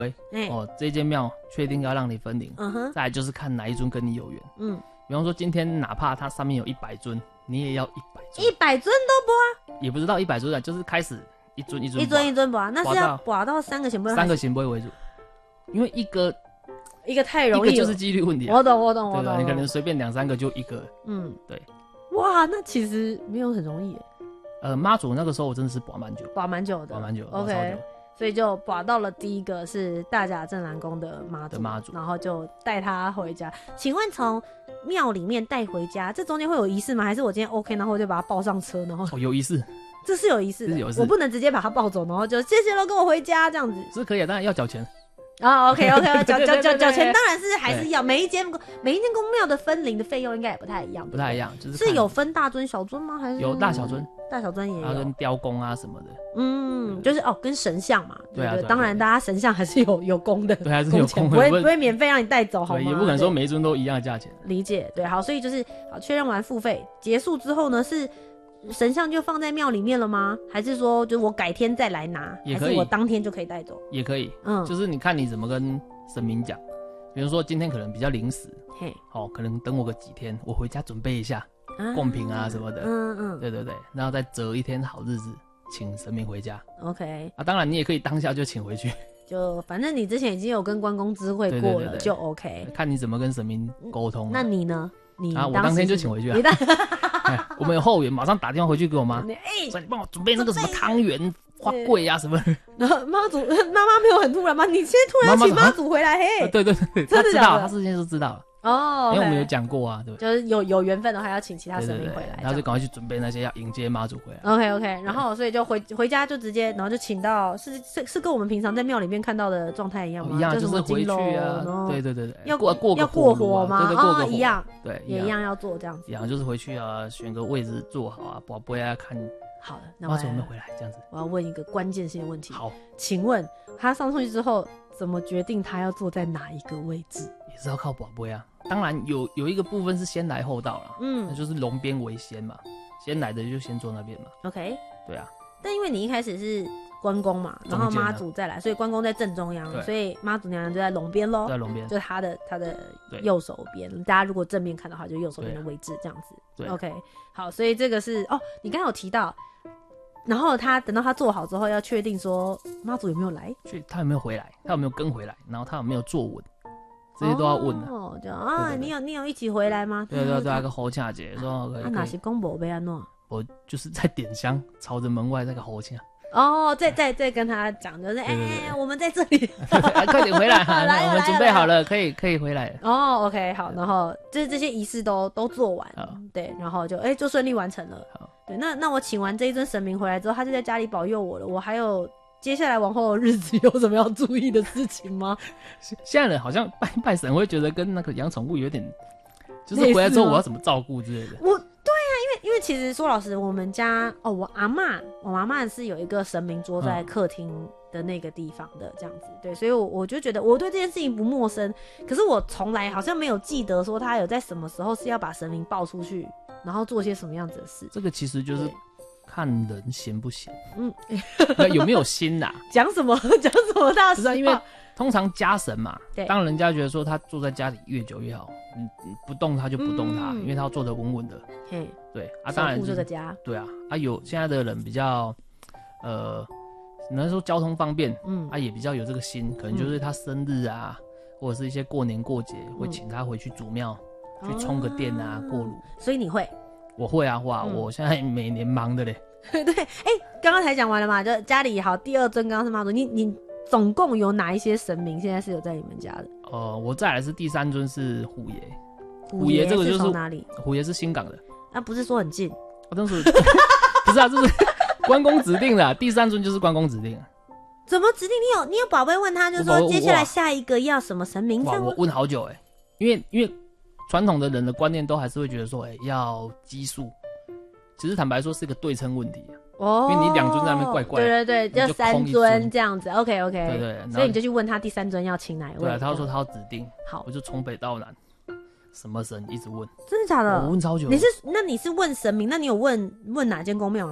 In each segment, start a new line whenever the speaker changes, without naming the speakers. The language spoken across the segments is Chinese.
这间庙确定要让你分灵，再来就是看哪一尊跟你有缘。比方说今天哪怕它上面有100尊，你也要100尊。
100尊都
不？也不知道100尊啊，就是开始一尊
不啊，那是要拔到3个行杯，3
个行杯为主，因为一个
太容易了，
一个就是几率问题。
我懂。
对，你可能随便2-3个就一个。对。
哇，那其实没有很容易耶。
妈祖那个时候我真的是拔蛮久的。
OK。所以就拔到了第一个是大甲镇澜宫的妈祖，然后就带他回家。请问从庙里面带回家，这中间会有仪式吗？还是我今天 OK， 然后我就把他抱上车，然后
有仪式，
这是有仪式的，我不能直接把他抱走，然后就谢谢咯，跟我回家这样子
是可以的，当然要缴钱。
OK， 缴钱当然是还是要，每一间宫庙的分灵的费用应该也不太一样，就是有分大尊小尊吗？还是
有大小尊也有，跟雕工啊什么的。
就是跟神像嘛，
对，
当然大家神像还是有供的，
对，还是有供的，
不会免费让你带走，好吗？
也不可能说每一尊都一样的价钱。
理解，对，好，所以就是确认完付费结束之后呢，是神像就放在庙里面了吗？还是说就我改天再来拿，
也可以，
还是我当天就可以带走？
也可以，就是你看你怎么跟神明讲，比如说今天可能比较临时，可能等我个几天，我回家准备一下贡品啊什么的，对，然后再择一天好日子请神明回家。
OK，
当然你也可以当下就请回去，
就反正你之前已经有跟关公知会过了，就 OK，
看你怎么跟神明沟通。
那你呢？
我当天就请回去了。我们有后援，马上打电话回去给我妈，说你帮我准备那个什么汤圆、花桂啊什么。
然后妈妈没有很突然吗？你现在突然请妈祖回来，嘿，
对，他知道，他事先就知道了。因为我们有讲过啊，对，
就是有缘分的话要请其他神明回来，
然后就赶快去准备那些要迎接妈祖回来。
OK， 然后所以就回家就直接，然后就请到是跟我们平常在庙里面看到的状态一样吗？
一样，就是回去啊，对，要过
火吗？
对，过个火
一样，
对，
也一样要做这样子。
一样就是回去啊，选个位置坐好啊，不要看。
好的，那
妈祖有没有回来？这样子，
我要问一个关键性的问题。
好，
请问他上去之后怎么决定他要坐在哪一个位置？
也是要靠宝贝啊。当然有一个部分是先来后到啦，那就是龙边为先嘛，先来的就先坐那边嘛。
OK，
对啊。
但因为你一开始是关公嘛，然后妈祖再来，所以关公在正中央，所以妈祖娘娘就在龙边咯，
在龙边，
就是他的右手边。大家如果正面看的话，就右手边的位置这样子。
对
，OK， 好，所以这个是你刚刚有提到。然后等到他做好之后，要确定说妈祖有没有来，
他有没有回来，他有没有跟回来，然后他有没有坐稳，这些都要问
的。你有一起回来吗？
对，那个侯恰姐说可以。
哪是公婆被安诺？
我就是在点香，朝着门外那个侯恰。
再跟他讲，就是我们在这里，
快点回来哈，我们准备好了，可以回来
了。OK， 好，然后这些仪式都做完，对，然后就顺利完成了。对，那我请完这一尊神明回来之后，他就在家里保佑我了。我还有接下来往后的日子有什么要注意的事情吗？
现在人好像拜神会觉得跟那个养宠物有点，就是回来之后我要怎么照顾之类的。
对啊，因为其实说老实，我们家我阿嬷是有一个神明桌在客厅的那个地方的这样子，对，所以我就觉得我对这件事情不陌生，可是我从来好像没有记得说他有在什么时候是要把神明抱出去，然后做些什么样子的事。
这个其实就是看人闲不闲，有没有心呐？
讲什么大事？
因为通常家神嘛，当人家觉得说他坐在家里越久越好，不动他就不动他，因为他要坐得稳稳的。对啊，当然
守护这个家。
对啊，有现在的人比较能说交通方便，也比较有这个心，可能就是他生日啊，或者是一些过年过节会请他回去祖庙去充个电啊，过炉。
所以你会？
我会啊，我现在每年忙的嘞。
对，刚刚才讲完了嘛，就家里好第二尊刚刚是妈祖，你总共有哪一些神明现在是有在你们家的？
我再来是第3尊是虎爷。
虎
爷这个就是
从哪里？
虎爷是新港的。
不是说很近？
当时不是啊，这是关公指定的，第3尊就是关公指定。
怎么指定？你有宝贝问他，就说接下来下一个要什么神明？
我问好久因为传统的人的观念都还是会觉得说，要奇数。其实坦白说是一个对称问题因为你2尊在那边怪怪的，
对，就3尊这样子。OK，
对，
所以你就去问他第3尊要请哪一位？
对，他说他要指定。
好，
我就从北到南，什么神一直问。
真的假的？
我问超久。
你是问神明？那你有问哪间宫庙吗？没有。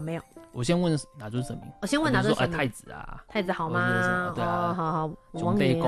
我先问哪尊神明，
我先问哪尊神明，
太子啊，
太子好吗？
对啊，
好，
熊背公